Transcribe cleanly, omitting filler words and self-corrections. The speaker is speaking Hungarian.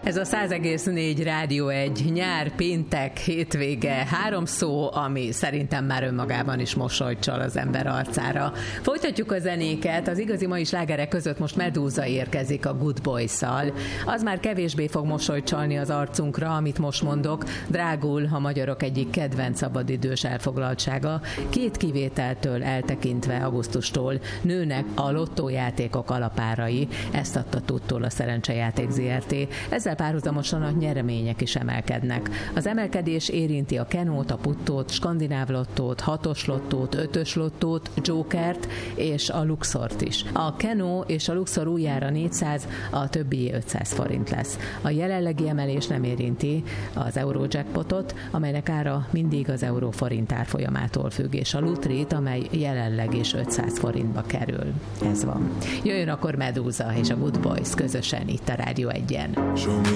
Ez a 100,4 Rádió 1 nyár, péntek, hétvége, 3 szó, ami szerintem már önmagában is mosolyt csal az ember arcára. Folytatjuk a zenéket, az igazi mai slágerek között most Medúza érkezik a Good Boys-szal. Az már kevésbé fog mosolyt csalni az arcunkra, amit most mondok, drágul a magyarok egyik kedvenc szabadidős elfoglaltsága, 2 kivételtől eltekintve augusztustól nőnek a lottójátékok alapárai, ezt adta tudtól a Szerencsejáték Zrt. Ezzel párhuzamosan a nyeremények is emelkednek. Az emelkedés érinti a Kenót, a Puttót, Skandináv lottót, 6-os lottót, 5-ös lottót, Jokert és a Luxort is. A Kenó és a Luxor újjára 400, a többi 500 forint lesz. A jelenlegi emelés nem érinti az Eurojackpotot, amelynek ára mindig az euró-forint árfolyamától függ, és a Lutrit, amely jelenleg is 500 forintba kerül. Ez van. Jöjjön akkor Medúza és a Good Boys közösen itt a Rádió 1-en.